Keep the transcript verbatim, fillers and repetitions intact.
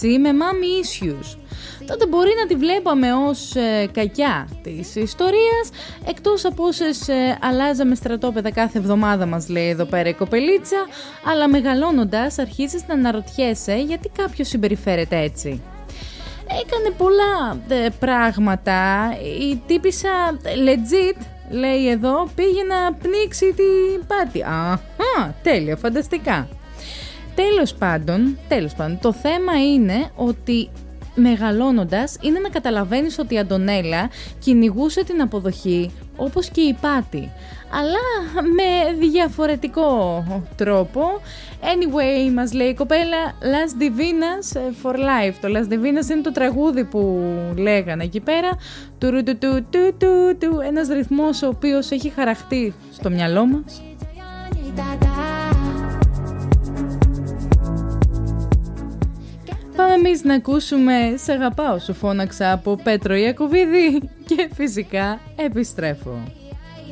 έτσι με mommy issues, τότε μπορεί να τη βλέπαμε ως ε, κακιά της ιστορίας, εκτός από όσες ε, αλλάζαμε στρατόπεδα κάθε εβδομάδα, μας λέει εδώ πέρα η κοπελίτσα, αλλά μεγαλώνοντας αρχίζεις να αναρωτιέσαι γιατί κάποιος συμπεριφέρεται έτσι. Έκανε πολλά ε, πράγματα, η τύπισσα legit, λέει εδώ, πήγε να πνίξει την πάτη. Αχα, τέλεια, φανταστικά. Τέλος πάντων, τέλος πάντων, το θέμα είναι ότι μεγαλώνοντας είναι να καταλαβαίνεις ότι η Αντωνέλα κυνηγούσε την αποδοχή όπως και η Πάτη, αλλά με διαφορετικό τρόπο. Anyway, μας λέει η κοπέλα, Las Divinas for life. Το Las Divinas είναι το τραγούδι που λέγανε εκεί πέρα, του, του, του, του, του, του, ένας ρυθμός ο οποίος έχει χαραχτεί στο μυαλό μας. Πάμε εμείς να ακούσουμε «Σ' αγαπάω» σου φώναξα από Πέτρο Ιακωβίδη και φυσικά επιστρέφω.